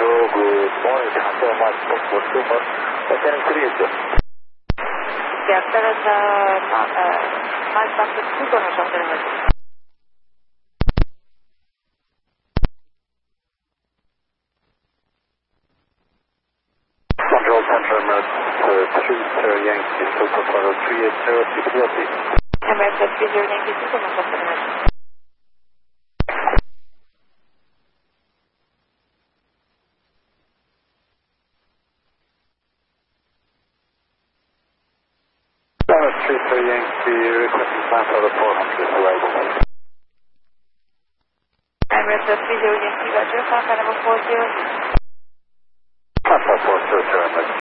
good morning. Hunter Mark 442, attending to you. Yeah, there is Mark back to 2 on the Control Center, America 30 Yankee, Super Photo 380, America 30 Yankee, Super Photo. Yankee, requesting plan for the 400 arrival. America 30 Yankee, Roger, Papa number 40. Papa 40,